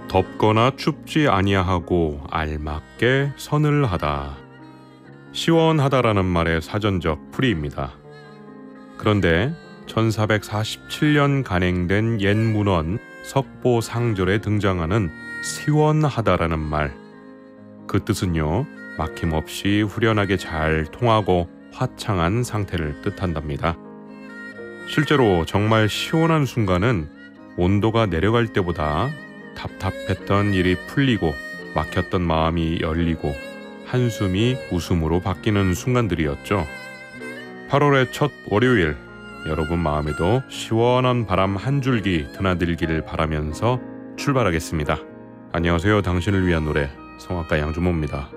덥거나 춥지 아니하고 알맞게 서늘하다. 시원하다라는 말의 사전적 풀이입니다. 그런데 1447년 간행된 옛 문헌 석보상절에 등장하는 시원하다라는 말, 그 뜻은요, 막힘없이 후련하게 잘 통하고 화창한 상태를 뜻한답니다. 실제로 정말 시원한 순간은 온도가 내려갈 때보다 답답했던 일이 풀리고 막혔던 마음이 열리고 한숨이 웃음으로 바뀌는 순간들이었죠. 8월의 첫 월요일, 여러분 마음에도 시원한 바람 한 줄기 드나들기를 바라면서 출발하겠습니다. 안녕하세요. 당신을 위한 노래, 성악가 양준모입니다.